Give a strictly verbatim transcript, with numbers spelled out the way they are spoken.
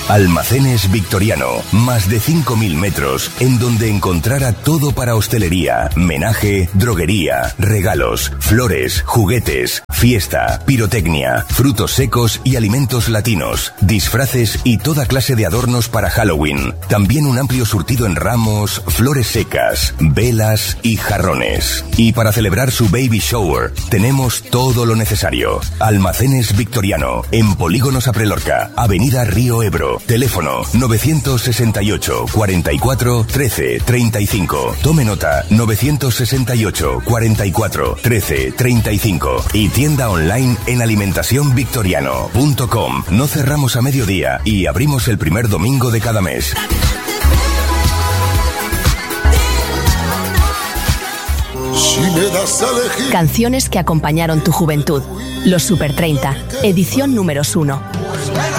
Almacenes Victoriano, más de cinco mil metros, en donde encontrará todo para hostelería, menaje, droguería, regalos, flores, juguetes, fiesta, pirotecnia, frutos secos y alimentos latinos, disfraces y toda clase de adornos para Halloween. También un amplio surtido en ramos, flores secas, velas y jarrones. Y para celebrar su baby shower, tenemos todo lo necesario. Almacenes Victoriano, en Polígono Saprelorca, Avenida Río Ebro. Teléfono novecientos sesenta y ocho, cuarenta y cuatro, trece, treinta y cinco. Tome nota, novecientos sesenta y ocho, cuarenta y cuatro, trece, treinta y cinco. Y tienda online en alimentación victoriano punto com. No cerramos a mediodía y abrimos el primer domingo de cada mes. Si me das a elegir. Canciones que acompañaron tu juventud. Los Super treinta, edición números uno.